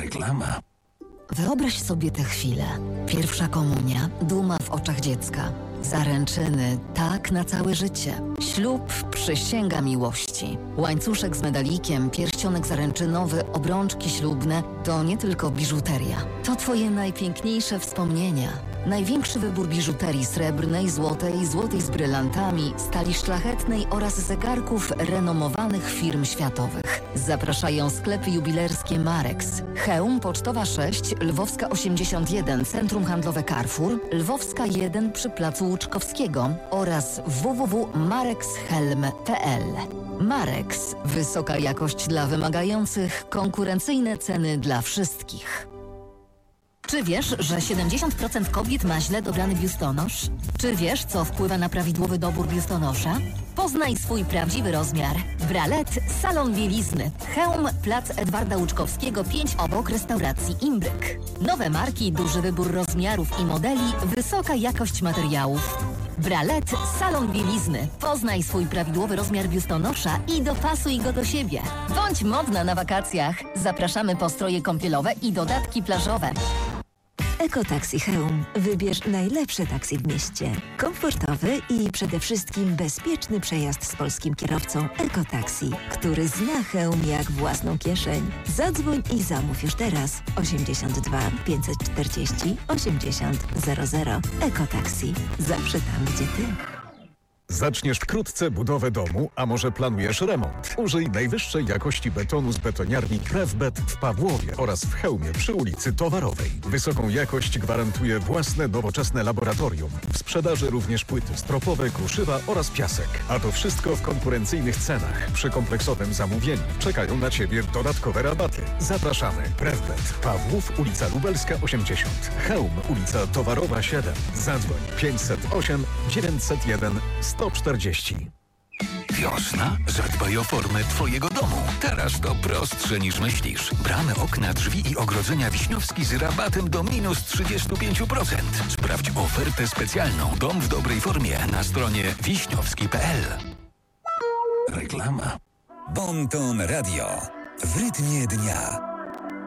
Reklama. Wyobraź sobie tę chwilę. Pierwsza komunia, duma w oczach dziecka. Zaręczyny, tak na całe życie. Ślub, przysięga miłości. Łańcuszek z medalikiem, pierścionek zaręczynowy, obrączki ślubne to nie tylko biżuteria. To twoje najpiękniejsze wspomnienia. Największy wybór biżuterii srebrnej, złotej z brylantami, stali szlachetnej oraz zegarków renomowanych firm światowych. Zapraszają sklepy jubilerskie Marex. Chełm, Pocztowa 6, Lwowska 81, Centrum Handlowe Carrefour, Lwowska 1 przy Placu Łuczkowskiego oraz www.marexhelm.pl. Marex. Wysoka jakość dla wymagających, konkurencyjne ceny dla wszystkich. Czy wiesz, że 70% kobiet ma źle dobrany biustonosz? Czy wiesz, co wpływa na prawidłowy dobór biustonosza? Poznaj swój prawdziwy rozmiar. Bralet, salon bielizny. Chełm, Plac Edwarda Łuczkowskiego 5 obok restauracji Imbryk. Nowe marki, duży wybór rozmiarów i modeli, wysoka jakość materiałów. Bralet, salon bielizny. Poznaj swój prawidłowy rozmiar biustonosza i dopasuj go do siebie. Bądź modna na wakacjach. Zapraszamy po stroje kąpielowe i dodatki plażowe. Ekotaksi Chełm. Wybierz najlepsze taksi w mieście. Komfortowy i przede wszystkim bezpieczny przejazd z polskim kierowcą Ekotaksi, który zna Chełm jak własną kieszeń. Zadzwoń i zamów już teraz. 82 540 80 00. Ekotaksi. Zawsze tam, gdzie ty. Zaczniesz wkrótce budowę domu, a może planujesz remont? Użyj najwyższej jakości betonu z betoniarni Prefbet w Pawłowie oraz w Chełmie przy ulicy Towarowej. Wysoką jakość gwarantuje własne nowoczesne laboratorium. W sprzedaży również płyty stropowe, kruszywa oraz piasek. A to wszystko w konkurencyjnych cenach. Przy kompleksowym zamówieniu czekają na Ciebie dodatkowe rabaty. Zapraszamy. Prefbet. Pawłów, ulica Lubelska 80. Chełm, ulica Towarowa 7. Zadzwoń 508 901 140. Wiosna? Zadbaj o formę Twojego domu. Teraz to prostsze niż myślisz. Bramy, okna, drzwi i ogrodzenia Wiśniowski z rabatem do minus 35%. Sprawdź ofertę specjalną Dom w dobrej formie na stronie wiśniowski.pl. Reklama. Bon Ton Radio. W rytmie dnia.